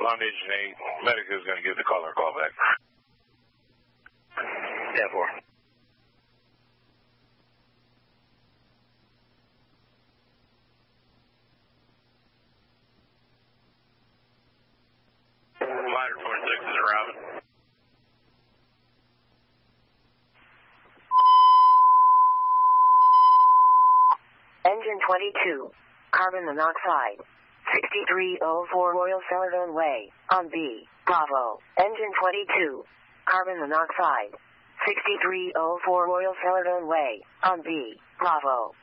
Long Beach 8. Medic is going to give the caller a call back. 10-4. Glider 46 is arriving. Engine 22. Carbon monoxide. 6304 Royal Celadon Way, on B. Bravo. Engine 22. Carbon monoxide. 6304 Royal Celadon Way, on B. Bravo.